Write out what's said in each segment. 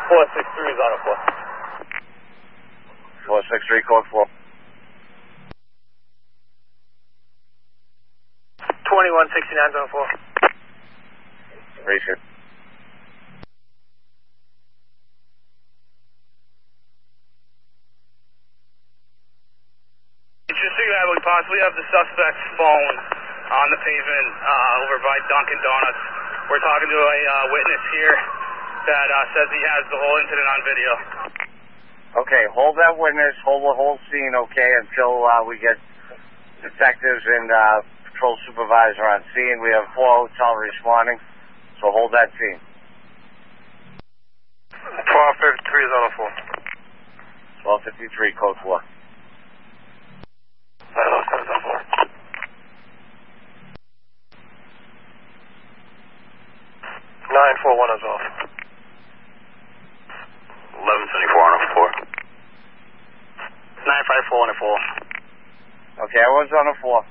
463 is on a 4. 463, code 4. 2169 is on a 4. Appreciate it. Just so you have, we possibly have the suspect's phone on the pavement over by Dunkin' Donuts. We're talking to a witness here that says he has the whole incident on video. Okay, hold that witness, hold the whole scene, okay, until we get detectives and patrol supervisor on scene. We have 4 hotel responding, so hold that scene. 1253 is on a 4. 1253, code 4. 907 is on 4. 941 is off. 1174 on a 4. 954 on a 4. Okay, I was on a 4.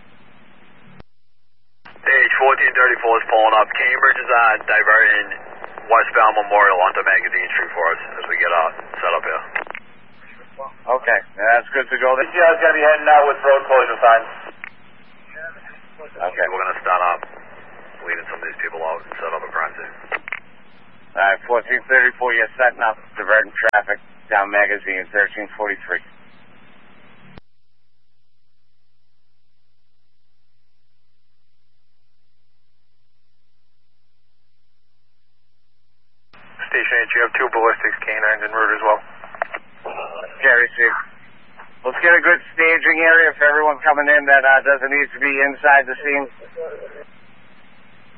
Page 1434 is pulling up. Cambridge is diverting westbound Memorial onto Magazine Street for us as we get set up here. Okay, that's good to go. This guy's going to be heading out with road closure signs. Okay. We're going to start up, leading some of these people out and set up a crime scene. Alright, 1434, you're setting up, diverting traffic down Magazine, 1343. Station H, you have 2 ballistics canines en route as well. Gary, see. Let's get a good staging area for everyone coming in that doesn't need to be inside the scene.